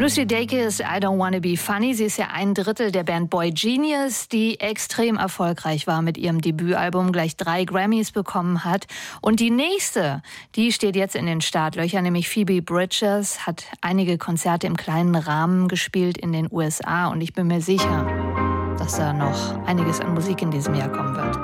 Lucy Dacus, I Don't Wanna Be Funny. Sie ist ja ein Drittel der Band Boy Genius, die extrem erfolgreich war mit ihrem Debütalbum, gleich 3 Grammys bekommen hat. Und die nächste, die steht jetzt in den Startlöchern, nämlich Phoebe Bridgers, hat einige Konzerte im kleinen Rahmen gespielt in den USA. Und ich bin mir sicher, dass da noch einiges an Musik in diesem Jahr kommen wird.